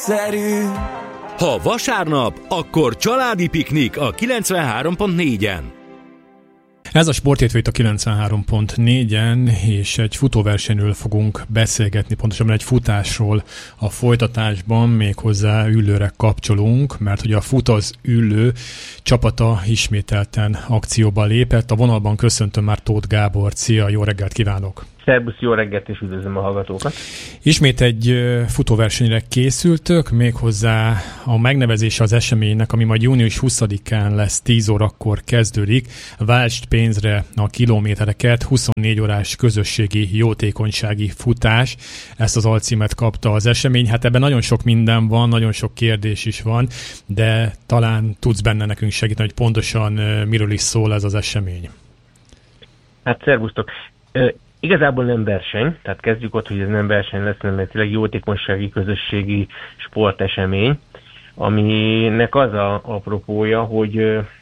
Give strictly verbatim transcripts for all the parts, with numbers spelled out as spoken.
egyszerű. Ha vasárnap, akkor családi piknik a kilencvenhárom pont négyen. Ez a Sporthétvége a kilencvenhárom pont négyen, és egy futóversenyről fogunk beszélgetni, pontosabban egy futásról a folytatásban, méghozzá Üllőre kapcsolunk, mert ugye a Fut az Üllő csapata ismételten akcióba lépett. A vonalban köszöntöm már Tóth Gábort. Szia, jó reggelt kívánok! Szerbusz, jó reggelt, és üdvözlöm a hallgatókat! Ismét egy futóversenyre készültök, méghozzá a megnevezése az eseménynek, ami majd június huszadikán lesz, tíz órakor kezdődik. Váltsd pénzre a kilométereket, huszonnégy órás közösségi jótékonysági futás. Ezt az alcímet kapta az esemény. Hát ebben nagyon sok minden van, nagyon sok kérdés is van, de talán tudsz benne nekünk segíteni, hogy pontosan miről is szól ez az esemény. Hát szervusztok! Igazából nem verseny, tehát kezdjük ott, hogy ez nem verseny lesz, hanem tényleg jótékonysági közösségi sportesemény, aminek az a apropója, hogy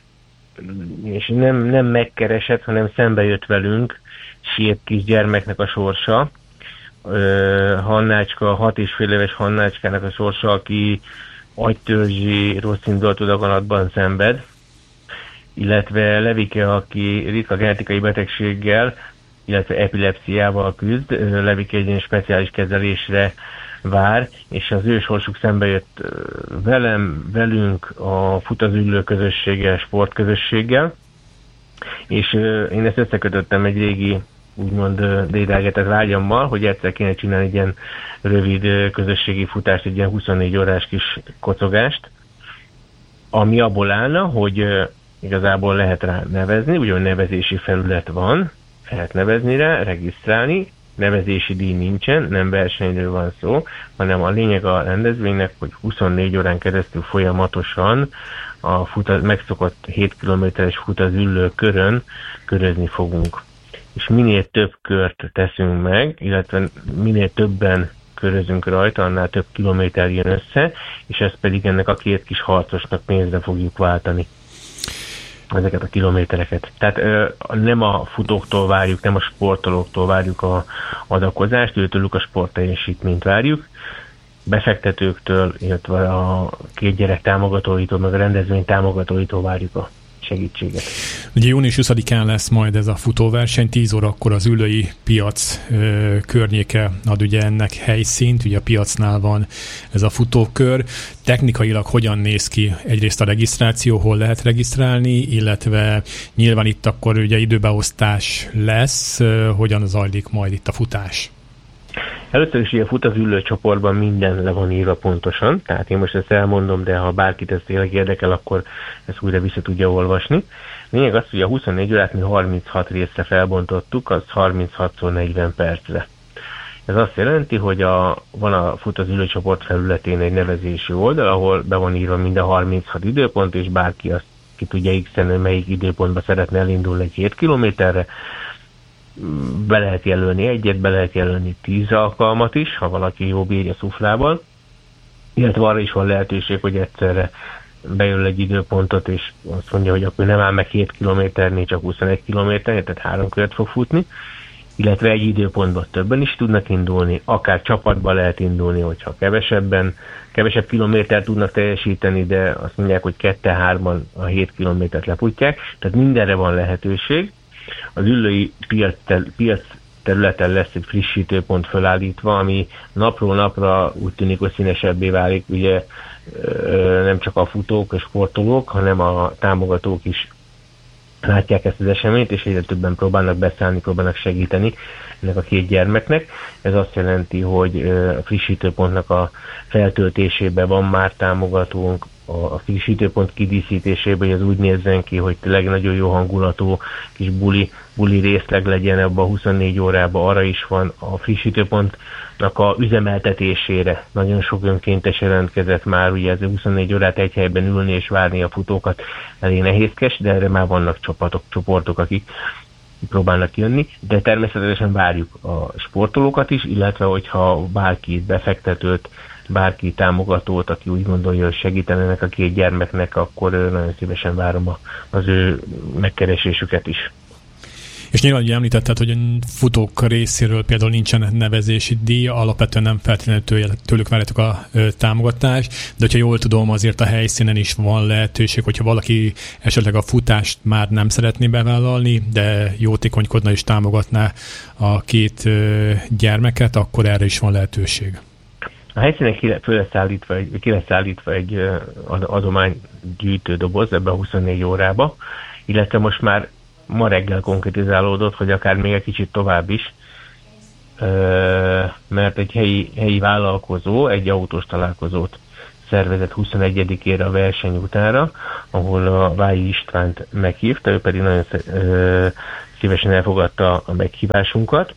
és nem, nem megkeresett, hanem szembe jött velünk sírt kisgyermeknek a sorsa, Hannácska, hat és fél éves Hannácskának a sorsa, aki agytörzsi rossz indulatú daganatban szenved, illetve Levike, aki ritka genetikai betegséggel, illetve epilepsziával küzd, Levike egy speciális kezelésre vár, és az ő sorsuk szembe jött velem, velünk, a Fut az Üllő közösséggel, sportközösséggel, és én ezt összekötöttem egy régi, úgymond dédelgetett vágyammal, hogy egyszer kéne csinálni egy ilyen rövid közösségi futást, egy ilyen huszonnégy órás kis kocogást, ami abból állna, hogy igazából lehet rá nevezni, ugyan nevezési felület van, lehet nevezni rá, regisztrálni, nevezési díj nincsen, nem versenyről van szó, hanem a lényeg a rendezvénynek, hogy huszonnégy órán keresztül folyamatosan a fut, megszokott hét kilométeres Fut az Üllő körön körözni fogunk. És minél több kört teszünk meg, illetve minél többen körözünk rajta, annál több kilométer jön össze, és ezt pedig ennek a két kis harcosnak pénzre fogjuk váltani, ezeket a kilométereket. Tehát ö, nem a futóktól várjuk, nem a sportolóktól várjuk a adakozást, őtőlük a sportteljesítményt várjuk, befektetőktől, illetve a két gyerek támogatóitól, meg a rendezvény támogatóitól várjuk a segítséget. Ugye június huszadikán lesz majd ez a futóverseny, tíz órakor az Üllői piac ö, környéke ad ugye ennek helyszínt, ugye a piacnál van ez a futókör. Technikailag hogyan néz ki egyrészt a regisztráció, hol lehet regisztrálni, illetve nyilván itt akkor ugye időbeosztás lesz, ö, hogyan zajlik majd itt a futás? Először is a Fut az Üllő csoportban minden le van írva pontosan, tehát én most ezt elmondom, de ha bárkit ezt tényleg érdekel, akkor ezt újra vissza tudja olvasni. Lényeg az, hogy a huszonnégy órát mi harminchat részre felbontottuk, az harminchatszor negyven percre. Ez azt jelenti, hogy a, van a Fut az Üllő csoport felületén egy nevezési oldal, ahol be van írva minden harminchat időpont, és bárki azt ki tudja x-en, hogy melyik időpontba szeretne elindulni egy hét kilométerre. Be lehet jelölni egyet, be lehet jelölni tíz alkalmat is, ha valaki jó bírja szuflával, illetve arra is van lehetőség, hogy egyszerre bejelöl egy időpontot, és azt mondja, hogy akkor nem áll meg hét kilométernél, csak huszonegy kilométernél, tehát három kört fog futni, illetve egy időpontban többen is tudnak indulni, akár csapatban lehet indulni, hogyha kevesebben, kevesebb kilométer tudnak teljesíteni, de azt mondják, hogy kette-hárman a hét kilométert lefutják, tehát mindenre van lehetőség. Az Üllői piac, piac területen lesz egy frissítőpont felállítva, ami napról napra úgy tűnik, hogy színesebbé válik, ugye nem csak a futók, a sportolók, hanem a támogatók is látják ezt az eseményt, és egyre többen próbálnak beszállni, próbálnak segíteni ennek a két gyermeknek. Ez azt jelenti, hogy a frissítőpontnak a feltöltésében van már támogatónk, a frissítőpont kidíszítésében, hogy az úgy nézzen ki, hogy tényleg nagyon jó hangulatú kis buli, buli részleg legyen ebben a huszonnégy órában, arra is van a frissítőpontnak a üzemeltetésére. Nagyon sok önkéntes jelentkezett már, ugye ez a huszonnégy órát egy helyben ülni és várni a futókat elég nehézkes, de erre már vannak csapatok, csoportok, akik próbálnak jönni, de természetesen várjuk a sportolókat is, illetve hogyha bárki befektetőt, bárki támogatót, aki úgy gondolja, hogy segítenek a két gyermeknek, akkor nagyon szívesen várom az ő megkeresésüket is. És nyilván ugye említetted, hogy futók részéről például nincsen nevezési díj, alapvetően nem feltétlenül tőlük várjátok a támogatást, de hogyha jól tudom, azért a helyszínen is van lehetőség, hogyha valaki esetleg a futást már nem szeretné bevállalni, de jótékonykodna és támogatná a két gyermeket, akkor erre is van lehetőség. A helyszínen ki lesz állítva egy, ki lesz állítva egy adománygyűjtő doboz ebbe a huszonnégy órába, illetve most már ma reggel konkretizálódott, hogy akár még egy kicsit tovább is, mert egy helyi, helyi vállalkozó egy autós találkozót szervezett huszonegyedikére a verseny utára, ahol a Vályi Istvánt meghívta, ő pedig nagyon szívesen elfogadta a meghívásunkat,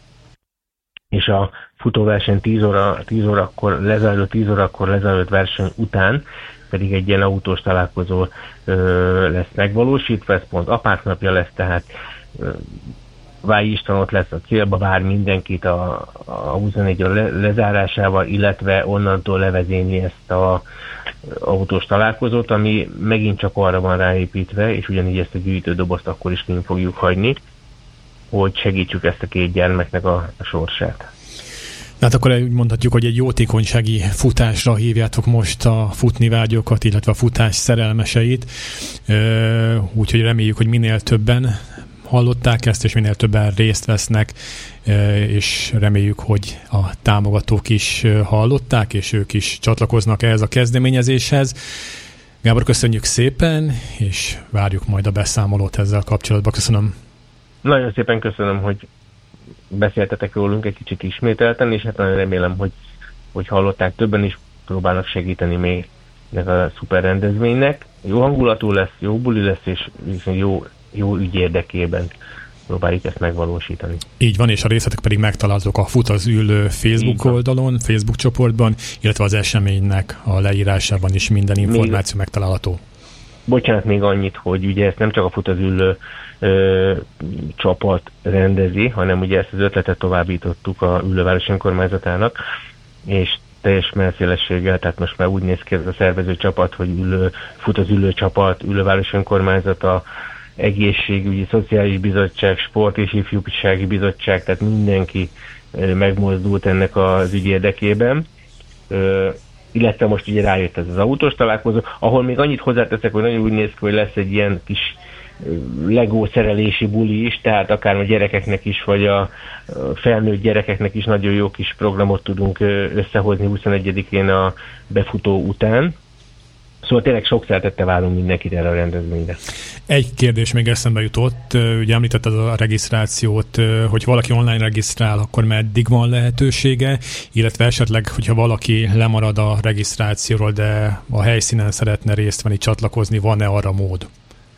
és a futóverseny tíz óra, tíz órakor lezajlott, tíz órakor lezajlott verseny után pedig egy ilyen autós találkozó ö, lesz megvalósítva, ez pont apák napja lesz, tehát ö, Vályi István ott lesz a célba, vár mindenkit a, a huszonnégy óra le, lezárásával, illetve onnantól levezényli ezt a autós találkozót, ami megint csak arra van ráépítve, és ugyanígy ezt a gyűjtődobozt akkor is kint fogjuk hagyni, hogy segítsük ezt a két gyermeknek a, a sorsát. Hát akkor úgy mondhatjuk, hogy egy jótékonysági futásra hívjátok most a futnivágyókat, illetve a futás szerelmeseit, úgyhogy reméljük, hogy minél többen hallották ezt, és minél többen részt vesznek, és reméljük, hogy a támogatók is hallották, és ők is csatlakoznak ehhez a kezdeményezéshez. Gábor, köszönjük szépen, és várjuk majd a beszámolót ezzel kapcsolatban. Köszönöm. Nagyon szépen köszönöm, hogy beszéltetek rólunk egy kicsit ismételten, és hát nagyon remélem, hogy, hogy hallották, többen is próbálnak segíteni még ennek a szuper rendezvénynek. Jó hangulatú lesz, jó buli lesz, és jó, jó ügy érdekében próbáljuk ezt megvalósítani. Így van, és a részletek pedig megtalálhatók a Fut az Ülő Facebook oldalon, Facebook csoportban, illetve az eseménynek a leírásában is minden információ még megtalálható. Bocsánat, még annyit, hogy ugye ezt nem csak a Fut az Ülő Ö, csapat rendezi, hanem ugye ezt az ötletet továbbítottuk a Ülőváros önkormányzatának, és teljes mellszélességgel, tehát most már úgy néz ki ez a szervező csapat, hogy ülő, Fut az Ülő csapat, Ülőváros önkormányzata, egészségügyi, szociális bizottság, sport és ifjúsági bizottság, tehát mindenki ö, megmozdult ennek az ügy érdekében. Ö, illetve most ugye rájött ez az autós találkozó, ahol még annyit hozzáteszek, hogy nagyon úgy néz ki, hogy lesz egy ilyen kis Lego szerelési buli is, tehát akár a gyerekeknek is, vagy a felnőtt gyerekeknek is nagyon jó kis programot tudunk összehozni huszonegyedikén a befutó után. Szóval tényleg sok szeretettel várunk mindenkit erre a rendezvényre. Egy kérdés még eszembe jutott, ugye említetted a regisztrációt, hogy valaki online regisztrál, akkor meddig van lehetősége, illetve esetleg, hogyha valaki lemarad a regisztrációról, de a helyszínen szeretne részt venni, csatlakozni, van-e arra mód?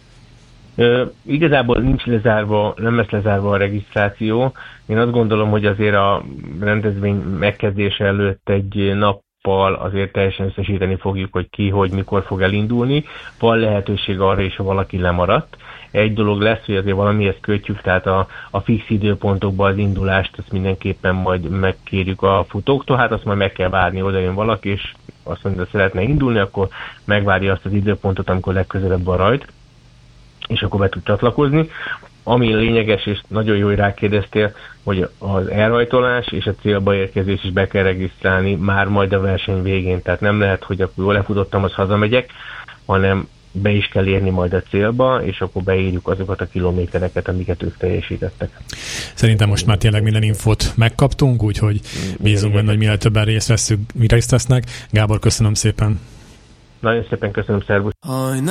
Uh, igazából nincs lezárva, nem lesz lezárva a regisztráció. Én azt gondolom, hogy azért a rendezvény megkezdése előtt egy nappal azért teljesen összesíteni fogjuk, hogy ki, hogy mikor fog elindulni. Van lehetőség arra is, ha valaki lemaradt. Egy dolog lesz, hogy azért valamihez kötjük, tehát a, a fix időpontokban az indulást, azt mindenképpen majd megkérjük a futóktól, hát azt majd meg kell várni, oda jön valaki, és azt mondja, hogy szeretne indulni, akkor megvárja azt az időpontot, amikor legközelebb van rajt, és akkor be tud csatlakozni. Ami lényeges, és nagyon jó, hogy rákérdeztél, hogy az elrajtolás és a célba érkezés is be kell regisztrálni már majd a verseny végén. Tehát nem lehet, hogy akkor jól lefutottam, az hazamegyek, hanem be is kell érni majd a célba, és akkor beírjuk azokat a kilométereket, amiket ők teljesítettek. Szerintem most már tényleg minden infót megkaptunk, úgyhogy bízunk benne, hogy minél többen részt veszünk, részt vesznek. Gábor, köszönöm szépen. Nagyon szépen köszönöm, szervusz.